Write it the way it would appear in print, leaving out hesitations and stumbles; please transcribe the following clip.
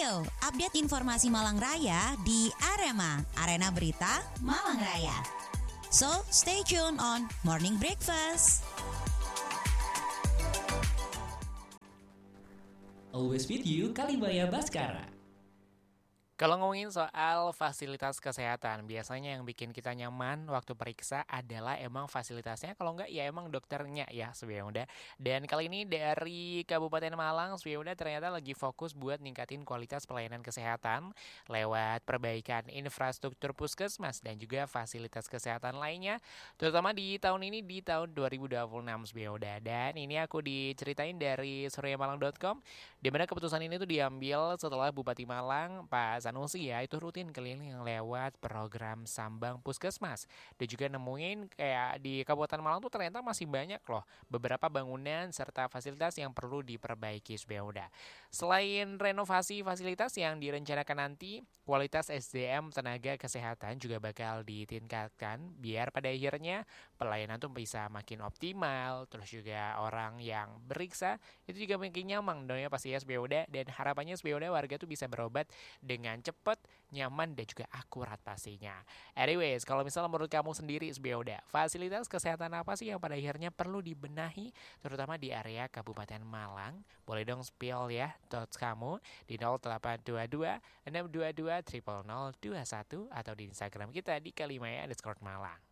Halo, update informasi Malang Raya di Arema, Arena Berita Malang Raya. So, stay tuned on Morning Breakfast. Always with you, Kalimaya Baskara. Kalau ngomongin soal fasilitas kesehatan, biasanya yang bikin kita nyaman waktu periksa adalah emang fasilitasnya, kalau enggak ya emang dokternya ya sebenarnya. Dan kali ini dari Kabupaten Malang, sebenarnya ternyata lagi fokus buat ningkatin kualitas pelayanan kesehatan lewat perbaikan infrastruktur puskesmas dan juga fasilitas kesehatan lainnya, terutama di tahun ini, di tahun 2026 sebenarnya. Dan ini aku diceritain dari suryamalang.com, di mana keputusan ini tuh diambil setelah Bupati Malang, Pak Sanusi ya, itu rutin keliling lewat program Sambang Puskesmas. Dia juga nemuin kayak di Kabupaten Malang tuh ternyata masih banyak loh beberapa bangunan serta fasilitas yang perlu diperbaiki sebenarnya. Selain renovasi fasilitas yang direncanakan nanti, kualitas SDM tenaga kesehatan juga bakal ditingkatkan biar pada akhirnya pelayanan tuh bisa makin optimal. Terus juga orang yang beriksa itu juga makin nyaman dong ya pasti ya sebenarnya. Dan harapannya sebenarnya warga tuh bisa berobat dengan cepat, nyaman, dan juga akurat pastinya. Anyways, kalau misalnya menurut kamu sendiri sebenarnya fasilitas kesehatan apa sih yang pada akhirnya perlu dibenahi terutama di area Kabupaten Malang? Boleh dong spill ya thoughts kamu di 0822 622 000021 atau di Instagram kita di Kalimaya_Malang.